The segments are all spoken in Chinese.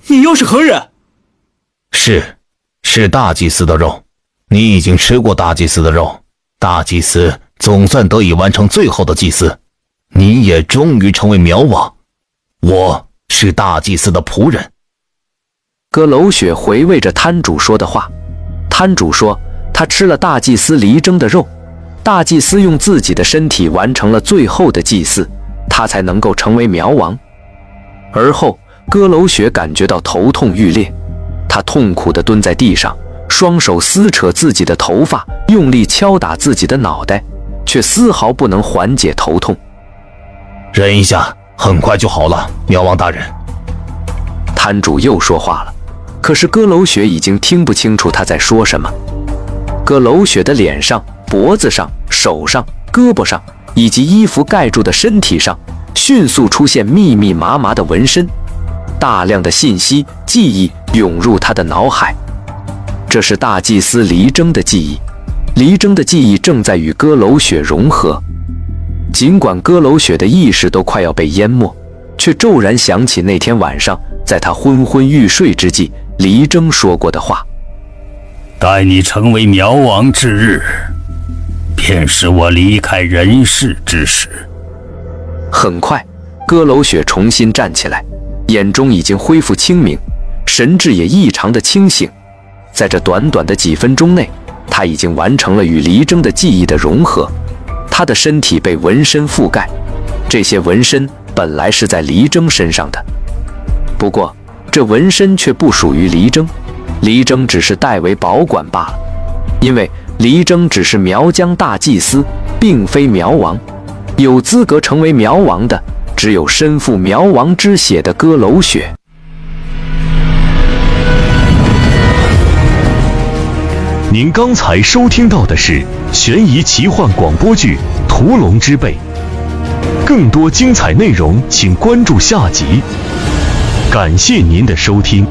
你又是何人？ 是大祭司的肉。你已经吃过大祭司的肉，大祭司总算得以完成最后的祭祀，你也终于成为苗王。我是大祭司的仆人。 葛楼雪回味着摊主说的话。摊主说，他吃了大祭司黎征的肉，大祭司用自己的身体完成了最后的祭祀，他才能够成为苗王。而后，葛楼雪感觉到头痛欲裂，他痛苦地蹲在地上，双手撕扯自己的头发，用力敲打自己的脑袋，却丝毫不能缓解头痛。 忍一下，很快就好了，苗王大人。 摊主又说话了，可是葛楼雪已经听不清楚他在说什么。葛楼雪的脸上、脖子上、手上、胳膊上以及衣服盖住的身体上，迅速出现密密麻麻的纹身，大量的信息、记忆涌入他的脑海。这是大祭司黎征的记忆，黎征的记忆正在与葛楼雪融合。尽管葛楼雪的意识都快要被淹没，却骤然想起那天晚上，在他昏昏欲睡之际，黎征说过的话： 待你成为苗王之日，便是我离开人世之时。 很快，葛楼雪重新站起来，眼中已经恢复清明，神智也异常的清醒。在这短短的几分钟内，他已经完成了与黎征的记忆的融合。他的身体被纹身覆盖，这些纹身本来是在黎征身上的，不过这纹身却不属于黎征，黎征只是代为保管罢了。因为黎征只是苗疆大祭司，并非苗王，有资格成为苗王的只有身负苗王之血的葛楼雪。 您刚才收听到的是悬疑奇幻广播剧《屠龙之辈》，更多精彩内容请关注下集。感谢您的收听。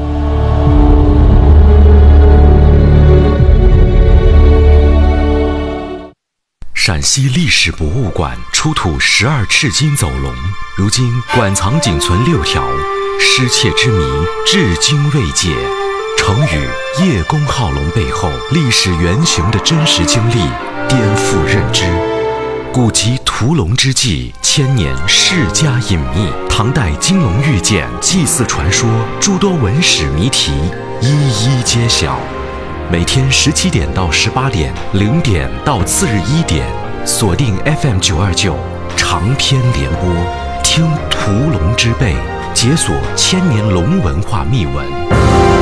陕西历史博物馆出土12赤金走龙，如今馆藏仅存6条，失窃之谜至今未解。成语叶公好龙背后历史原型的真实经历颠覆认知。古籍屠龙之际，千年世家隐秘，唐代金龙玉简、祭祀传说，诸多文史谜题一一揭晓。每天17点到18点，0点到次日1点，锁定 FM 929长篇联播，听屠龙之辈，解锁千年龙文化秘闻。